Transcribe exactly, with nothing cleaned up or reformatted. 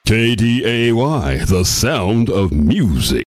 K D A Y, the sound of music.